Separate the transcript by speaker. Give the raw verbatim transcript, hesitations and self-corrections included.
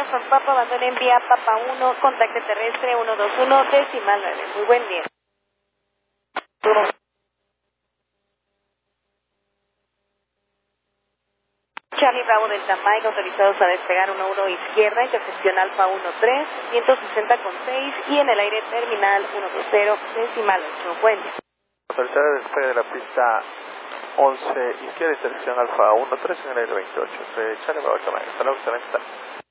Speaker 1: Norfolk Papa, abandone en vía Papa uno, contacte terrestre uno dos uno, decimal nueve. Muy buen día. Charlie Bravo del Mike, autorizados a despegar uno uno izquierda, intersección Alfa uno tres, ciento sesenta con seis y en el aire terminal uno dos cero, decimal ocho. Buen día.
Speaker 2: Autorizada de despegue de la pista once izquierda, intersección Alfa uno tres en el aire veintiocho. Soy Charlie Bravo del Mike. Hasta luego, excelente tarde.